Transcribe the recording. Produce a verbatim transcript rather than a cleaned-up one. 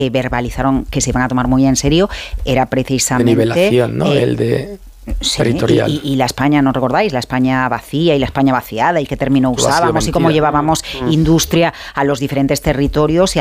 verbalizaron que se iban a tomar muy en serio era precisamente... De nivelación, ¿no? Eh, el de... Sí, territorial. Y, y, y la España, ¿no recordáis? La España vacía y la España vaciada y qué término Todo usábamos y cómo llevábamos mm. industria a los diferentes territorios y